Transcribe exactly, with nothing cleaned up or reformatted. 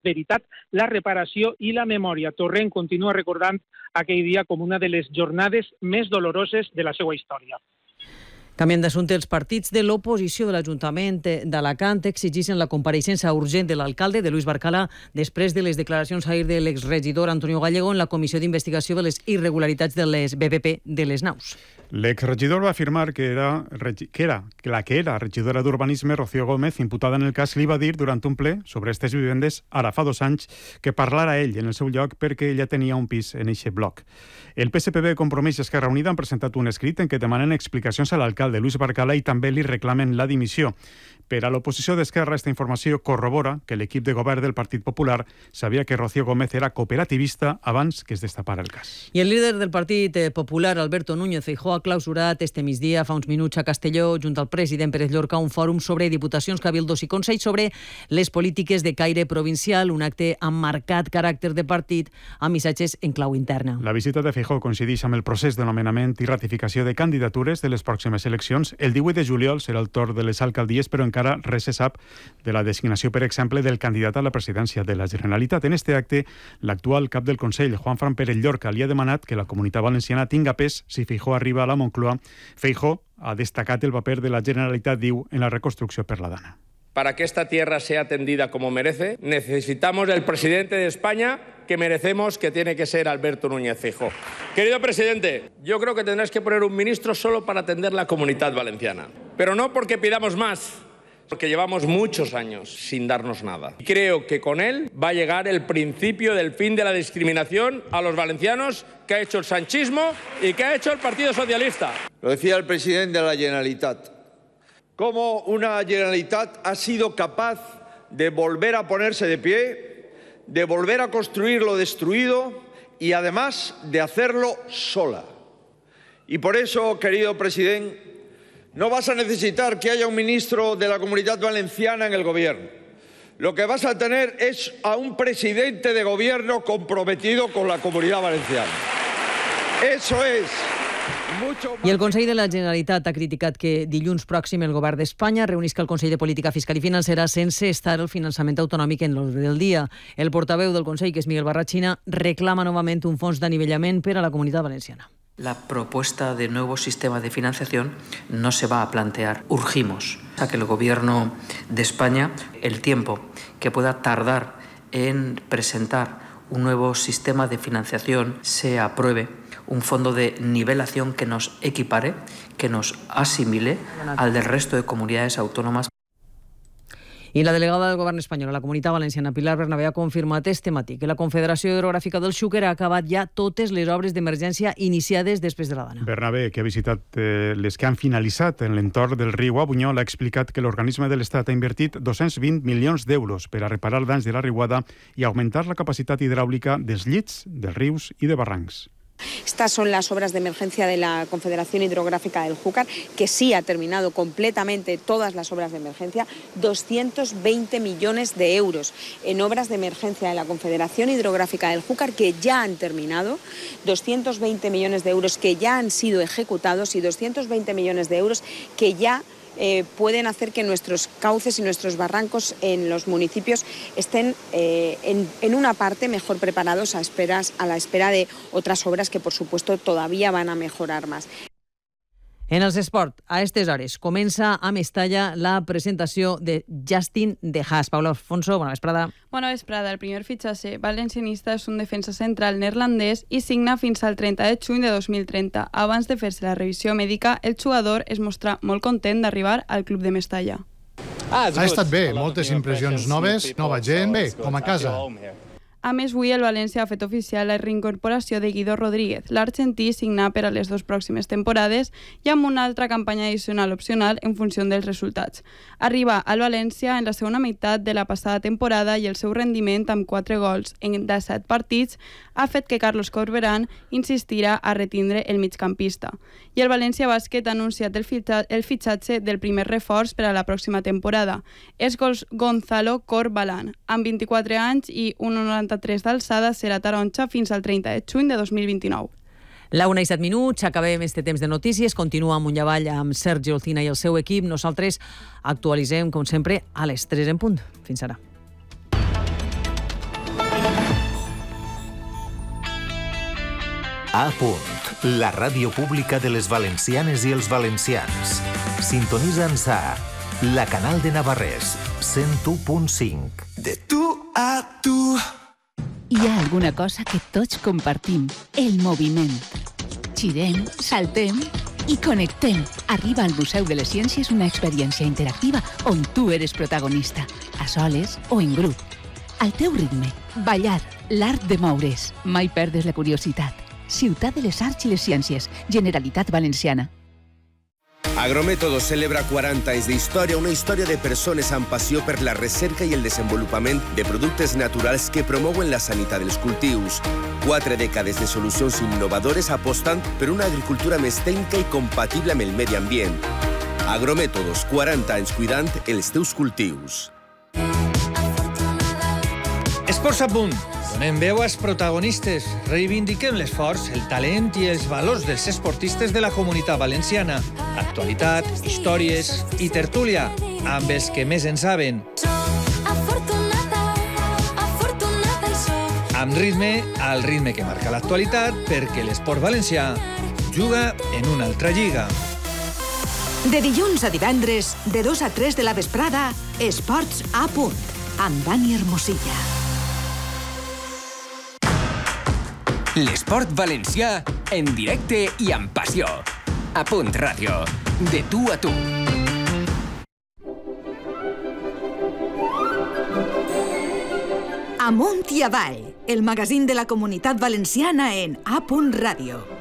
veritat, la reparació i la memòria. Torrent continua recordant aquell dia com una de les jornades més doloroses de la seva història. Canviant d'assumpte, els partits de l'oposició de l'Ajuntament d'Alacant exigeixen la compareixença urgent de l'alcalde, de Luis Barcala, després de les declaracions ahir de l'exregidor Antonio Gallego en la comissió d'investigació de les irregularitats de les B B P de les naus. L'exregidor va afirmar que era, que era la que era regidora d'Urbanisme, Rocío Gómez, imputada en el cas, li va dir durant un ple sobre aquestes vivendes ara fa dos anys que parlara ell en el seu lloc perquè ella tenia un pis en eixe bloc. El P S P B, Compromís i Esquerra Unida han presentat un escrit en què demanen explicacions a l'alcalde Luis Barcala i també li reclamen la dimissió. Per a l'oposició d'Esquerra, esta informació corrobora que l'equip de govern del Partit Popular sabia que Rocío Gómez era cooperativista abans que es destapara el cas. I el líder del Partit Popular, Alberto Núñez Feijóo, ha clausurat este migdia, fa uns minuts a Castelló, junt al president Pérez Llorca, un fòrum sobre diputacions, cabildos i consells sobre les polítiques de caire provincial, un acte amb marcat caràcter de partit, amb missatges en clau interna. La visita de Feijóo coincideix amb el procés de nomenament i ratificació de candidatures de les pròximes eleccions. El divuit de juliol serà el torn de les alcaldies, però encara res se sap de la designació, per exemple, del candidat a la presidència de la Generalitat. En este acte, l'actual cap del Consell, Juanfran Pérez Llorca, li ha demanat que la Comunitat Valenciana tinga pes si Feijóo arriba a la Moncloa. Feijóo ha destacat el paper de la Generalitat, diu, en la reconstrucció per la Dana. Para que esta tierra sea atendida como merece, necesitamos el presidente de España que merecemos, que tiene que ser Alberto Núñez Feijóo. Querido presidente, yo creo que tendrás que poner un ministro solo para atender la Comunidad Valenciana. Pero no porque pidamos más, porque llevamos muchos años sin darnos nada. Creo que con él va a llegar el principio del fin de la discriminación a los valencianos que ha hecho el sanchismo y que ha hecho el Partido Socialista. Lo decía el presidente de la Generalitat. Cómo una Generalitat ha sido capaz de volver a ponerse de pie, de volver a construir lo destruido y además de hacerlo sola. Y por eso, querido presidente, no vas a necesitar que haya un ministro de la Comunidad Valenciana en el gobierno. Lo que vas a tener es a un presidente de gobierno comprometido con la Comunidad Valenciana. Eso es. I el Consell de la Generalitat ha criticat que dilluns pròxim el govern d'Espanya reunisca el Consell de Política Fiscal i Financera sense estar el finançament autonòmic en l'ordre del dia. El portaveu del Consell, que és Miguel Barrachina, reclama novament un fons d'anivellament per a la Comunitat Valenciana. La propuesta de nuevo sistema de financiación no se va a plantear. Urgimos a que el Gobierno de España, el tiempo que pueda tardar en presentar un nuevo sistema de financiación, se apruebe un fondo de nivelación que nos equipare, que nos asimile al del resto de comunidades autónomas. I la delegada del govern espanyol a la Comunitat Valenciana, Pilar Bernabé, ha confirmat este matí que la Confederació Hidrogràfica del Xúquer ha acabat ja totes les obres d'emergència iniciades després de la Dana. Bernabé, que ha visitat eh, les que han finalitzat en l'entorn del riu a Bunyol, ha explicat que l'organisme de l'Estat ha invertit dos-cents vint milions d'euros per a reparar danys de la riuada i augmentar la capacitat hidràulica dels llits, dels rius i de barrancs. Estas son las obras de emergencia de la Confederación Hidrográfica del Júcar, que sí ha terminado completamente todas las obras de emergencia, doscientos veinte millones de euros en obras de emergencia de la Confederación Hidrográfica del Júcar que ya han terminado, doscientos veinte millones de euros que ya han sido ejecutados y doscientos veinte millones de euros que ya Eh, pueden hacer que nuestros cauces y nuestros barrancos en los municipios estén eh, en, en una parte mejor preparados a, esperas, a la espera de otras obras que, por supuesto, todavía van a mejorar más. En els esports, a aquestes hores, comença a Mestalla la presentació de Justin De Haas. Paula Alfonso, bona vesprada. Bona vesprada. El primer fitxatge valencianista és un defensa central neerlandès i signa fins al trenta de juny de dos mil trenta. Abans de fer-se la revisió mèdica, el jugador es mostra molt content d'arribar al club de Mestalla. Ha estat bé, moltes impressions noves, nova gent, bé, com a casa. A més, avui el València ha fet oficial la reincorporació de Guido Rodríguez. L'argentí signa per a les dues pròximes temporades i amb una altra campanya addicional opcional en funció dels resultats. Arriba al València en la segona meitat de la passada temporada i el seu rendiment amb quatre gols en disset partits ha fet que Carlos Corberán insistirà a retindre el migcampista. I el València Bàsquet ha anunciat el, fitxa, el fitxatge del primer reforç per a la pròxima temporada. És Gonzalo Corbalán, amb vint-i-quatre anys i un noranta-tres d'alçada, serà taronja fins al trenta de juny de dos mil vint-i-nou. La una i set minuts, acabem este temps de notícies, continua amunt i avall amb Sergi Olcina i el seu equip. Nosaltres actualitzem, com sempre, a les tres en punt. Fins ara. A punt, la ràdio pública de les valencianes i els valencians. Sintonitza'ns a la Canal de Navarrés, cent u punt cinc. De tu a tu. Hi ha alguna cosa que tots compartim, el moviment. Girem, saltem i connectem. Arriba al Museu de les Ciències una experiència interactiva on tu eres protagonista, a soles o en grup. Al teu ritme, ballar, l'art de moure's. Mai perdes la curiositat. Ciutat de les Arts i les Ciències, Generalitat Valenciana. Agrométodos celebra quaranta anys d'història, una història de persones amb passió per la recerca i el desenvolupament de productes naturals que promouen la sanitat dels cultius. Quatre dècades de solucions innovadores apostant per una agricultura més tècnica i compatible amb el medi ambient. Agrométodos, quaranta anys cuidant els teus cultius. Esports a punt. Donem veu als protagonistes. Reivindiquem l'esforç, el talent i els valors dels esportistes de la Comunitat Valenciana. Actualitat, històries i tertúlia, amb els que més en saben. Amb ritme, al ritme que marca l'actualitat, perquè l'esport valencià juga en una altra lliga. De dilluns a divendres, de dos a tres de la vesprada, Esports a punt, amb Dani Hermosilla. L'esport valencià en directe i amb passió. A Punt Ràdio. De tu a tu. Amunt i avall, el magazín de la Comunitat Valenciana en A Punt Ràdio.